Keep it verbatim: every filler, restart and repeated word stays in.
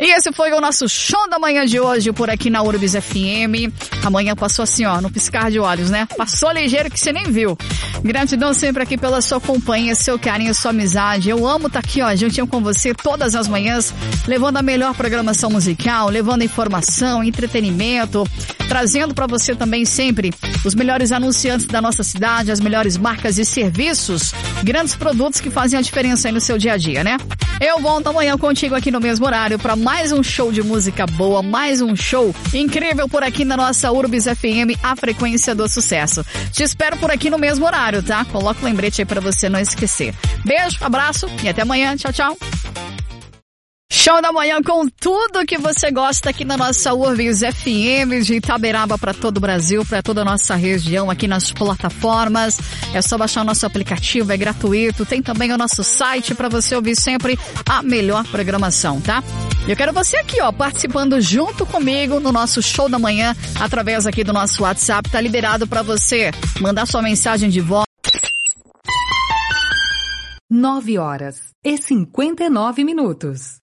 E esse foi o nosso show da manhã de hoje por aqui na Urbis F M. Amanhã passou assim, ó, no piscar de olhos, né? Passou ligeiro que você nem viu. Gratidão sempre aqui pela sua companhia, seu carinho, sua amizade. Eu amo estar aqui, ó, juntinho com você todas as manhãs, levando a melhor programação musical, levando informação, entretenimento, trazendo para você também sempre os melhores anunciantes da nossa cidade, as melhores marcas e serviços, grandes produtos que fazem a diferença aí no seu dia a dia, né? Eu volto amanhã contigo aqui no mesmo horário para mais um show de música boa, mais um show incrível por aqui na nossa Urbis F M, a frequência do sucesso. Te espero por aqui no mesmo horário, tá? Coloca o lembrete aí para você não esquecer. Beijo, abraço e até amanhã. Tchau, tchau. Show da manhã com tudo que você gosta aqui na nossa Urbis F M de Itaberaba para todo o Brasil, para toda a nossa região aqui nas plataformas. É só baixar o nosso aplicativo, é gratuito. Tem também o nosso site para você ouvir sempre a melhor programação, tá? Eu quero você aqui, ó, participando junto comigo no nosso show da manhã através aqui do nosso WhatsApp. Tá liberado para você mandar sua mensagem de voz. nove horas e cinquenta e nove minutos.